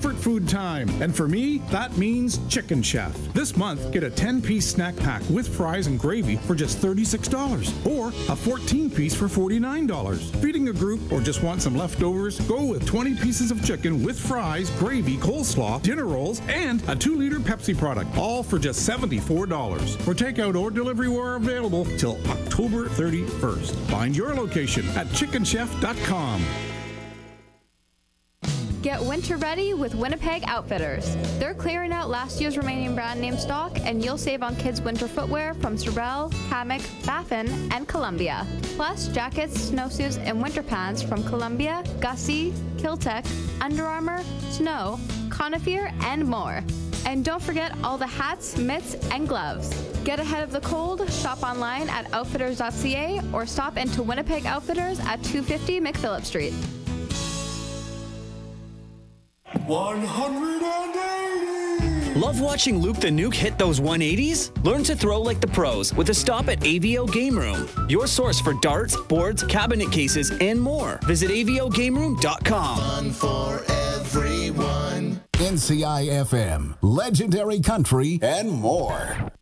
comfort food time. And for me, that means Chicken Chef. This month, get a 10-piece snack pack with fries and gravy for just $36, or a 14-piece for $49. Feeding a group or just want some leftovers? Go with 20 pieces of chicken with fries, gravy, coleslaw, dinner rolls, and a 2-liter Pepsi product, all for just $74. For takeout or delivery, we're available till October 31st. Find your location at chickenchef.com. Get winter ready with Winnipeg Outfitters. They're clearing out last year's remaining brand name stock, and you'll save on kids' winter footwear from Sorel, Hammock, Baffin, and Columbia. Plus, jackets, snowsuits, and winter pants from Columbia, Gussie, Kiltech, Under Armour, Snow, Conifer, and more. And don't forget all the hats, mitts, and gloves. Get ahead of the cold, shop online at outfitters.ca or stop into Winnipeg Outfitters at 250 McPhillip Street. 180! Love watching Luke the Nuke hit those 180s? Learn to throw like the pros with a stop at AVO Game Room, your source for darts, boards, cabinet cases, and more. Visit avogameroom.com. Fun for everyone. NCI FM, legendary country, and more.